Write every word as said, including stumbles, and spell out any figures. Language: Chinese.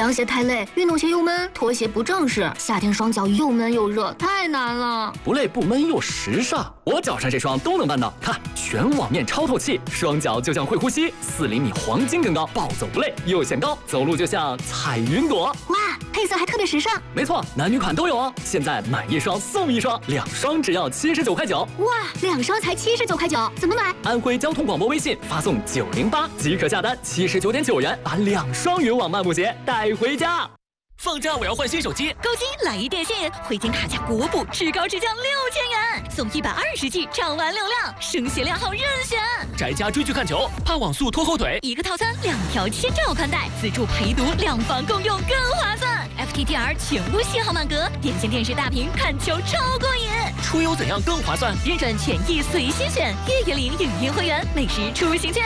凉鞋太累，运动鞋又闷，拖鞋不正式，夏天双脚又闷又热，太难了。 不累不闷又时尚，我脚上这双都能办到。看，全网面超透气，双脚就像会呼吸，四厘米黄金更高，暴走不累又显高，走路就像踩云朵。 哇，配色还特别时尚。 没错，男女款都有哦。现在买一双送一双，两双只要七十九块九。 哇，两双才七十九块九，怎么买？ 安徽交通广播微信发送九零八即可下单，七十九点九元把两双云网漫步鞋带回家。 放假我要换新手机， 购机来一电信，回京卡价国补，至高至降六千元，送一百二十 G 畅玩流量，升鞋量号任选。 宅家追剧看球，怕网速拖后腿， 一个套餐两条千兆宽带，自助陪读，两房共用更划算。F T T R 全屋信号满格，电信电视大屏看球超过瘾。 出游怎样更划算？ 认准权益随心选，月月领影音会员，每时出行券。